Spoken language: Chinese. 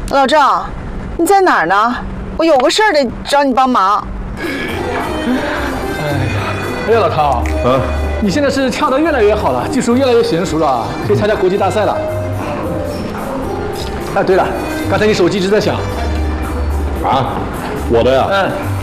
老赵，你在哪儿呢？我有个事儿得找你帮忙。 哎呀，老陶，你现在是跳得越来越好了，技术越来越娴熟了，可以参加国际大赛了。哎，对了，刚才你手机一直在响。 啊，我的呀。